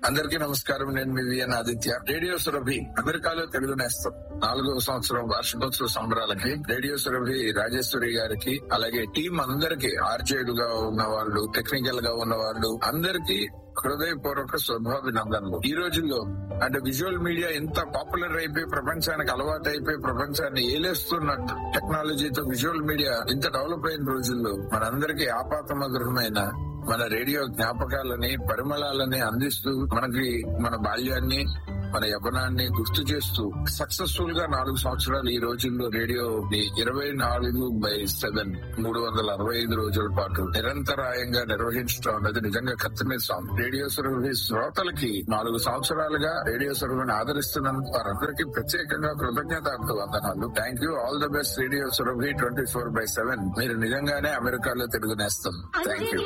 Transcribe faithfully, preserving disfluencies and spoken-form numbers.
అందరికీ నమస్కారం. నేను మీ విఎన్ ఆదిత్య. రేడియో సురభి అమెరికాలో తెలుగు నేస్తం నాలుగవ సంవత్సరం వార్షికోత్సవ సంబరాలకి రేడియో సురభి రాజేశ్వరి గారికి, అలాగే టీం అందరికి, ఆర్జేడుగా ఉన్న వాళ్ళు, టెక్నికల్ గా ఉన్న వాళ్ళు అందరికీ హృదయపూర్వక శుభాభినందనలు. ఈ రోజుల్లో అంటే విజువల్ మీడియా ఎంత పాపులర్ అయిపోయి ప్రపంచానికి అలవాటు అయిపోయి ప్రపంచాన్ని ఏలేస్తున్న టెక్నాలజీతో విజువల్ మీడియా ఇంత డెవలప్ అయిన రోజుల్లో మనందరికీ ఆపాతమధురమైన మన రేడియో జ్ఞాపకాలని, పరిమళాలని అందిస్తూ మనకి మన బాల్యాన్ని, మన యవ్వనాన్ని గుర్తు చేస్తూ సక్సెస్ఫుల్ గా నాలుగు సంవత్సరాలు ఈ రోజుల్లో రేడియో ఇరవై నాలుగు బై సెవెన్ మూడు వందల అరవై ఐదు రోజుల పాటు నిరంతరాయంగా నిర్వహించడం అన్నది నిజంగా కత్తిమీస్తాం. రేడియో సురభి శ్రోతలకి నాలుగు సంవత్సరాలుగా రేడియో సురభిని ఆదరిస్తున్నందుకు వారందరికీ ప్రత్యేకంగా కృతజ్ఞతార్థ వందనాలు. Thank you. All the best radio Surabhi twenty four by seven. మీరు నిజంగానే అమెరికాలో తెలుగు నేస్తం. Thank you.